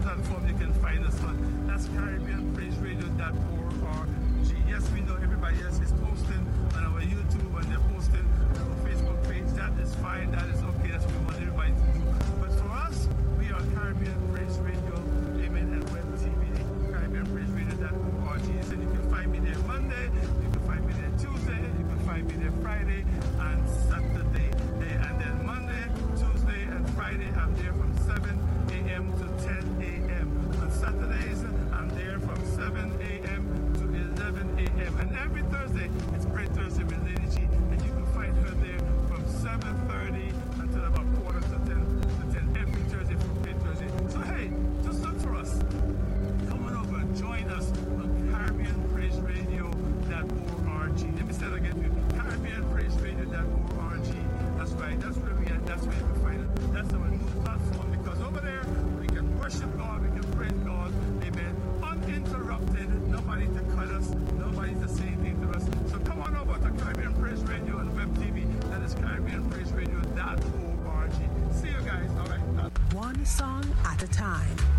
platform you can find us on. That's CaribbeanPraiseRadio.org. Yes, we know everybody else is posting on our YouTube and they're posting on our Facebook page. That is fine. That is okay. That's what we want everybody to do. But for us, we are Caribbean Praise Radio, Amen, and Web TV, CaribbeanPraiseRadio.org. So you can find me there Monday, you can find me there Tuesday, you can find me there Friday and Saturday. And then Monday, Tuesday, and Friday, I'm there from 7 a.m. to 10 a.m. On Saturdays, I'm there from 7 a.m. to 11 a.m. And every Thursday, it's Great Thursday with Lady G. And you can find her there from 7:30 until about quarter to 10 every Thursday for Great Thursday. So hey, just look for us. Come on over and join us on CaribbeanPraiseRadio.org. Let me say that again to you. CaribbeanPraiseRadio.org. That's right. That's where we are. That's where you can find it. That's our new platform because over there we can worship God, we can praise God, amen, uninterrupted, nobody to cut us, nobody to say anything to us. So come on over to Caribbean Praise Radio and Web TV. That is CaribbeanPraiseRadio.org. See you guys. All right. One song at a time.